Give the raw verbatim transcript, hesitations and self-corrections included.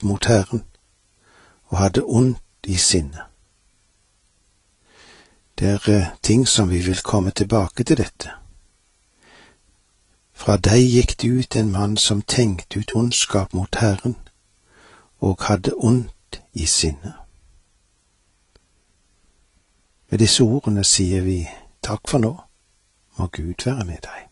mot Herren og hadde ondt i sinnet. Det er ting som vi vil komme tilbake til dette. Fra deg gikk det ut en mann som tenkte ut ondskap mot Herren og hadde ondt i sinnet. Med disse ordene sier vi takk for nå, må Gud være med deg.